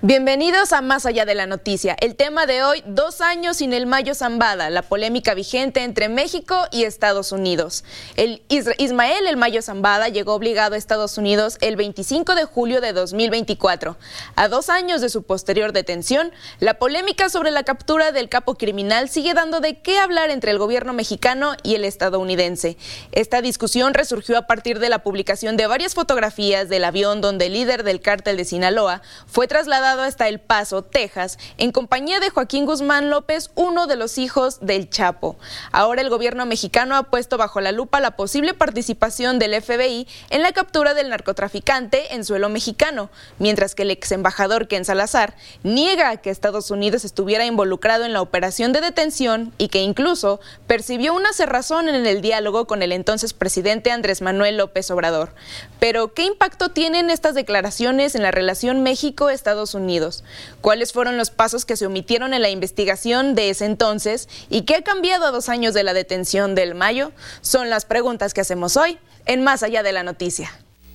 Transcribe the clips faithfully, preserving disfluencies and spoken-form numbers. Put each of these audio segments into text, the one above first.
Bienvenidos a Más Allá de la Noticia. El tema de hoy, dos años sin el Mayo Zambada, la polémica vigente entre México y Estados Unidos. El Ismael El Mayo Zambada llegó obligado a Estados Unidos el veinticinco de julio de dos mil veinticuatro. A dos años de su posterior detención, la polémica sobre la captura del capo criminal sigue dando de qué hablar entre el gobierno mexicano y el estadounidense. Esta discusión resurgió a partir de la publicación de varias fotografías del avión donde el líder del cártel de Sinaloa fue trasladado hasta El Paso, Texas, en compañía de Joaquín Guzmán López, uno de los hijos del Chapo. Ahora el gobierno mexicano ha puesto bajo la lupa la posible participación del F B I en la captura del narcotraficante en suelo mexicano, mientras que el ex embajador Ken Salazar niega que Estados Unidos estuviera involucrado en la operación de detención y que incluso percibió una cerrazón en el diálogo con el entonces presidente Andrés Manuel López Obrador. Pero, ¿qué impacto tienen estas declaraciones en la relación México-Estados Unidos? ¿Cuáles fueron los pasos que se omitieron en la investigación de ese entonces? ¿Y qué ha cambiado a dos años de la detención del Mayo? Son las preguntas que hacemos hoy en Más Allá de la Noticia.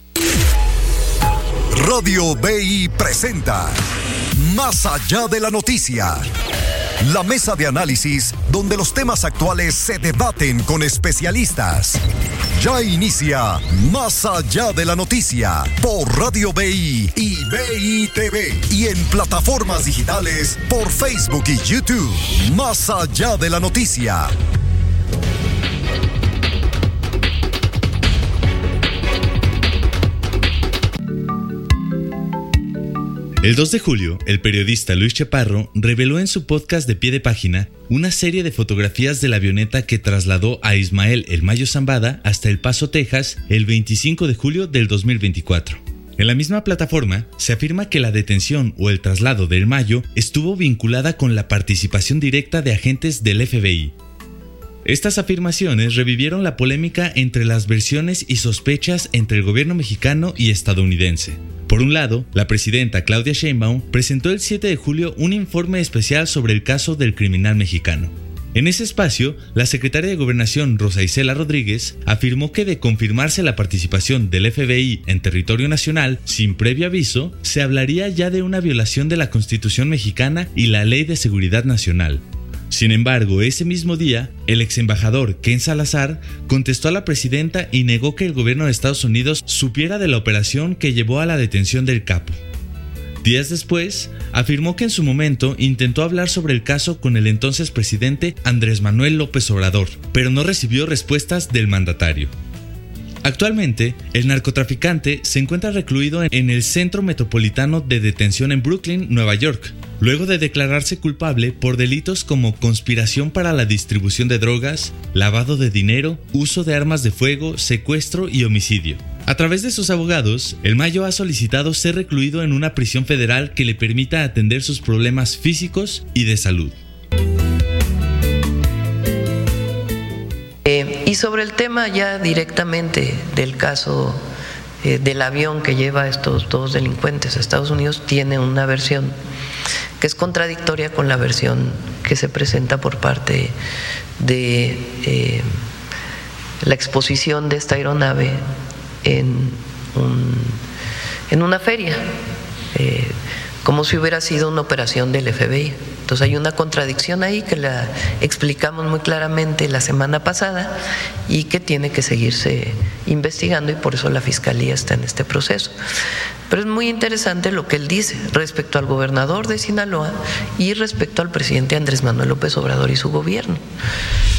Radio B I presenta Más Allá de la Noticia. La mesa de análisis donde los temas actuales se debaten con especialistas. Ya inicia Más Allá de la Noticia por Radio B I y B I T V y en plataformas digitales por Facebook y YouTube. Más Allá de la Noticia. El dos de julio, el periodista Luis Chaparro reveló en su podcast de Pie de Página una serie de fotografías de la avioneta que trasladó a Ismael El Mayo Zambada hasta El Paso, Texas, el veinticinco de julio del dos mil veinticuatro. En la misma plataforma, se afirma que la detención o el traslado del Mayo estuvo vinculada con la participación directa de agentes del F B I. Estas afirmaciones revivieron la polémica entre las versiones y sospechas entre el gobierno mexicano y estadounidense. Por un lado, la presidenta Claudia Sheinbaum presentó el siete de julio un informe especial sobre el caso del criminal mexicano. En ese espacio, la secretaria de Gobernación Rosa Isela Rodríguez afirmó que de confirmarse la participación del F B I en territorio nacional sin previo aviso, se hablaría ya de una violación de la Constitución mexicana y la Ley de Seguridad Nacional. Sin embargo, ese mismo día, el ex embajador Ken Salazar contestó a la presidenta y negó que el gobierno de Estados Unidos supiera de la operación que llevó a la detención del capo. Días después, afirmó que en su momento intentó hablar sobre el caso con el entonces presidente Andrés Manuel López Obrador, pero no recibió respuestas del mandatario. Actualmente, el narcotraficante se encuentra recluido en el Centro Metropolitano de Detención en Brooklyn, Nueva York, luego de declararse culpable por delitos como conspiración para la distribución de drogas, lavado de dinero, uso de armas de fuego, secuestro y homicidio. A través de sus abogados, El Mayo ha solicitado ser recluido en una prisión federal que le permita atender sus problemas físicos y de salud. Eh, y sobre el tema ya directamente del caso eh, del avión que lleva a estos dos delincuentes a Estados Unidos, tiene una versión que es contradictoria con la versión que se presenta por parte de eh, la exposición de esta aeronave en, un, en una feria, eh, como si hubiera sido una operación del F B I. Entonces hay una contradicción ahí que la explicamos muy claramente la semana pasada y que tiene que seguirse investigando, y por eso la Fiscalía está en este proceso. Pero es muy interesante lo que él dice respecto al gobernador de Sinaloa y respecto al presidente Andrés Manuel López Obrador y su gobierno.